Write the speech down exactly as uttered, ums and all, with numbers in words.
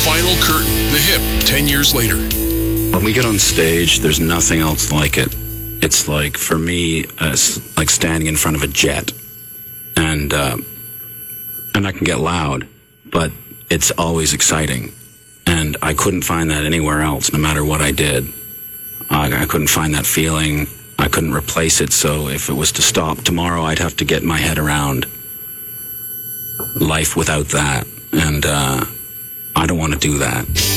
Final Curtain, The Hip, ten years later. When we get on stage, there's nothing else like it. It's like, for me, uh, it's like standing in front of a jet. And, uh, and I can get loud, but it's always exciting. And I couldn't find that anywhere else, no matter what I did. Uh, I couldn't find that feeling. I couldn't replace it, so if it was to stop tomorrow, I'd have to get my head around life without that. And uh, I don't want to do that.